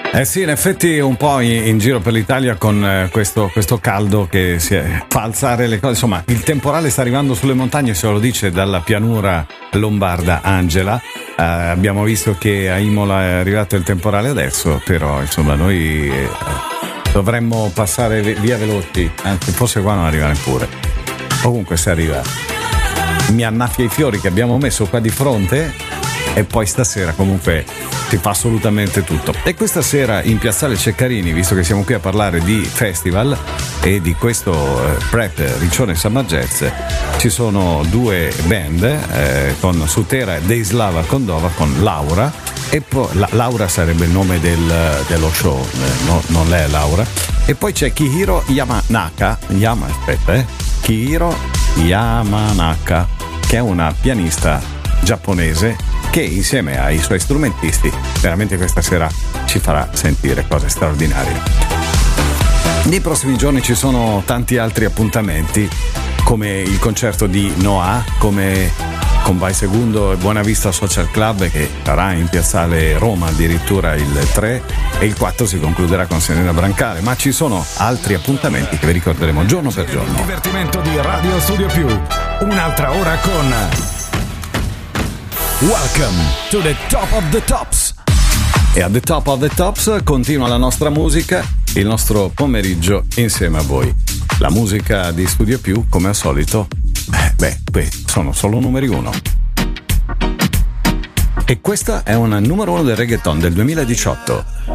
Eh sì, in effetti un po' in giro per l'Italia con questo caldo che fa alzare le cose. Insomma, il temporale sta arrivando sulle montagne, se lo dice dalla pianura lombarda Angela. Abbiamo visto che a Imola è arrivato il temporale adesso, però insomma noi dovremmo passare via veloci, anzi forse qua non arriva neppure. Comunque se arriva mi annaffia i fiori che abbiamo messo qua di fronte e poi stasera comunque si fa assolutamente tutto. E questa sera in Piazzale Ceccarini, visto che siamo qui a parlare di festival e di questo Prep Riccione Summer Jazz, ci sono due band con Sutera e Deislava Kondova con Laura, e poi Laura sarebbe il nome dello show, non lei è Laura, e poi c'è Kihiro Kihiro Yamanaka, che è una pianista giapponese che insieme ai suoi strumentisti veramente questa sera ci farà sentire cose straordinarie. Nei prossimi giorni ci sono tanti altri appuntamenti, come il concerto di Noah, come con Vai Segundo e Buona Vista Social Club, che sarà in Piazzale Roma addirittura il 3, e il 4 si concluderà con Serena Brancale, ma ci sono altri appuntamenti che vi ricorderemo giorno per giorno. Il divertimento di Radio Studio Più, un'altra ora con Welcome to the Top of the Tops. E a The Top of the Tops continua la nostra musica, il nostro pomeriggio insieme a voi. La musica di Studio Più, come al solito, sono solo numeri 1. E questa è una numero 1 del reggaeton del 2018.